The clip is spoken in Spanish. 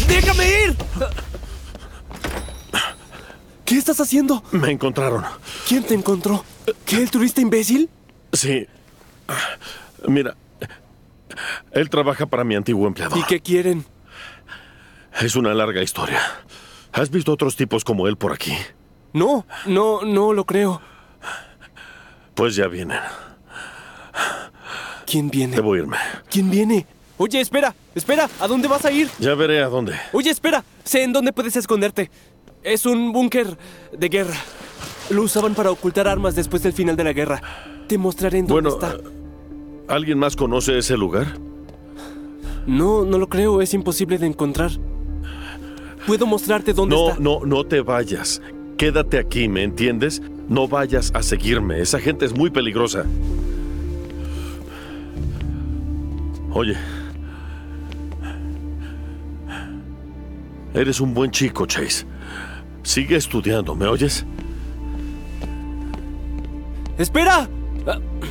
¡Déjame ir! ¿Qué estás haciendo? Me encontraron. ¿Quién te encontró? ¿Qué, el turista imbécil? Sí. Mira, él trabaja para mi antiguo empleador. ¿Y qué quieren? Es una larga historia. ¿Has visto otros tipos como él por aquí? No lo creo. Pues ya vienen. ¿Quién viene? Debo irme. ¿Quién viene? Oye, espera. ¿A dónde vas a ir? Ya veré a dónde. Oye, espera. Sé en dónde puedes esconderte. Es un búnker de guerra. Lo usaban para ocultar armas después del final de la guerra. Te mostraré en dónde está. ¿Alguien más conoce ese lugar? No lo creo. Es imposible de encontrar. Puedo mostrarte dónde está. No te vayas. Quédate aquí, ¿me entiendes? No vayas a seguirme. Esa gente es muy peligrosa. Oye. Eres un buen chico, Chase. Sigue estudiando, ¿me oyes? ¡Espera!